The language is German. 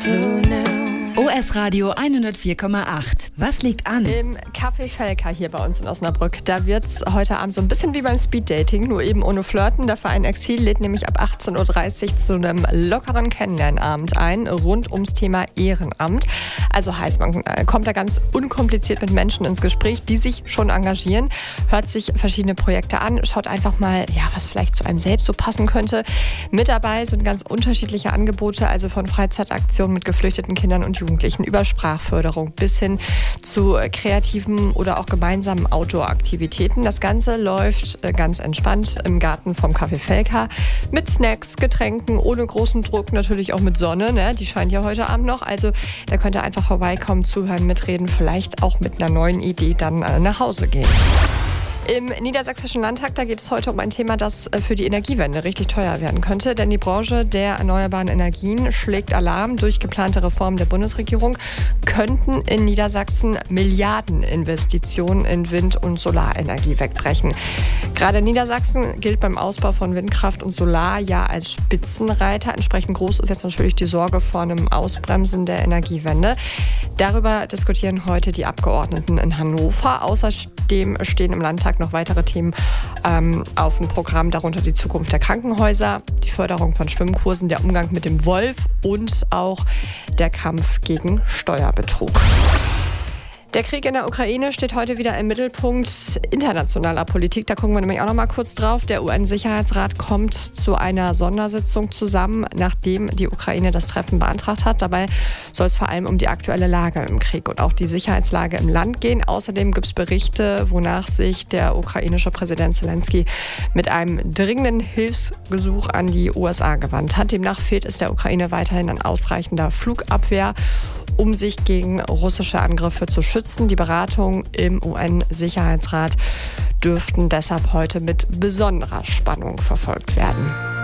OS Radio 104,8. Was liegt an? Im Café Felka hier bei uns in Osnabrück. Da wird es heute Abend so ein bisschen wie beim Speeddating, nur eben ohne Flirten. Der Verein Exil lädt nämlich ab 18.30 Uhr zu einem lockeren Kennenlernabend ein, rund ums Thema Ehrenamt. Also heißt, man kommt da ganz unkompliziert mit Menschen ins Gespräch, die sich schon engagieren, hört sich verschiedene Projekte an, schaut einfach mal, was vielleicht zu einem selbst so passen könnte. Mit dabei sind ganz unterschiedliche Angebote, also von Freizeitaktionen mit geflüchteten Kindern und Jugendlichen über Sprachförderung bis hin zu kreativen oder auch gemeinsamen Outdoor-Aktivitäten. Das Ganze läuft ganz entspannt im Garten vom Café Felka mit Snacks, Getränken, ohne großen Druck, natürlich auch mit Sonne, ne? Die scheint ja heute Abend noch. Also da könnt ihr einfach vorbeikommen, zuhören, mitreden, vielleicht auch mit einer neuen Idee dann nach Hause gehen. Im Niedersächsischen Landtag, da geht es heute um ein Thema, das für die Energiewende richtig teuer werden könnte. Denn die Branche der erneuerbaren Energien schlägt Alarm. Durch geplante Reformen der Bundesregierung könnten in Niedersachsen Milliardeninvestitionen in Wind- und Solarenergie wegbrechen. Gerade Niedersachsen gilt beim Ausbau von Windkraft und Solar ja als Spitzenreiter. Entsprechend groß ist jetzt natürlich die Sorge vor einem Ausbremsen der Energiewende. Darüber diskutieren heute die Abgeordneten in Hannover. Außerdem stehen im Landtag noch weitere Themen auf dem Programm, darunter die Zukunft der Krankenhäuser, die Förderung von Schwimmkursen, der Umgang mit dem Wolf und auch der Kampf gegen Steuerbetrug. Der Krieg in der Ukraine steht heute wieder im Mittelpunkt internationaler Politik. Da gucken wir nämlich auch noch mal kurz drauf. Der UN-Sicherheitsrat kommt zu einer Sondersitzung zusammen, nachdem die Ukraine das Treffen beantragt hat. Dabei soll es vor allem um die aktuelle Lage im Krieg und auch die Sicherheitslage im Land gehen. Außerdem gibt es Berichte, wonach sich der ukrainische Präsident Zelensky mit einem dringenden Hilfsgesuch an die USA gewandt hat. Demnach fehlt es der Ukraine weiterhin an ausreichender Flugabwehr, um sich gegen russische Angriffe zu schützen. Die Beratungen im UN-Sicherheitsrat dürften deshalb heute mit besonderer Spannung verfolgt werden.